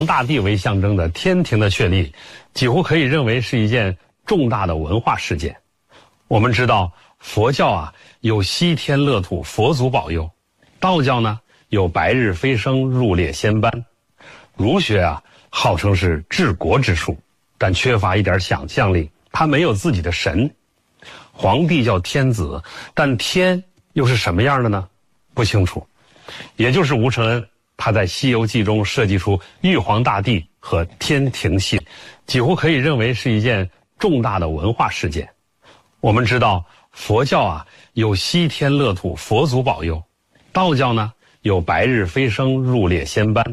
大地为象征的天庭的确立，几乎可以认为是一件重大的文化事件。我们知道，佛教有西天乐土，佛祖保佑；道教呢有白日飞升，入列仙班；儒学号称是治国之术，但缺乏一点想象力，它没有自己的神。皇帝叫天子，但天又是什么样的呢？不清楚。也就是吴承恩他在《西游记》中设计出玉皇大帝和天庭系，几乎可以认为是一件重大的文化事件。我们知道，佛教有西天乐土，佛祖保佑；道教呢有白日飞升，入列仙班。